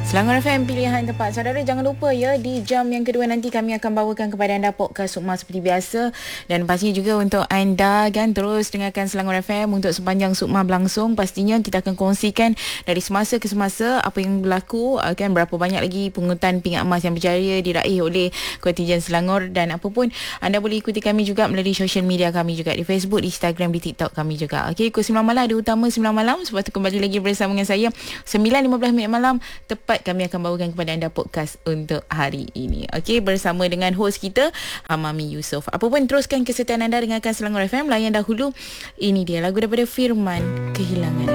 Selangor FM, pilihan tempat. Saudara, jangan lupa ya, di jam yang kedua nanti kami akan bawakan kepada anda podcast Sukma seperti biasa. Dan pastinya juga untuk anda kan terus dengarkan Selangor FM untuk sepanjang Sukma berlangsung. Pastinya kita akan kongsikan dari semasa ke semasa apa yang berlaku, kan berapa banyak lagi pungutan pingat emas yang berjaya diraih oleh kontingen Selangor. Dan apa pun, anda boleh ikuti kami juga melalui social media kami juga, di Facebook, di Instagram, di TikTok kami juga. Okey, pukul 9 malam ada utama 9 malam. Sebab tu kembali lagi bersama dengan saya 9.15 malam tepat kami akan bawakan kepada anda podcast untuk hari ini. Okey, bersama dengan host kita Mami Yusof. Apa pun, teruskan kesetiaan anda dengarkan Selangor FM. Layan dahulu, ini dia lagu daripada Firman, Kehilangan.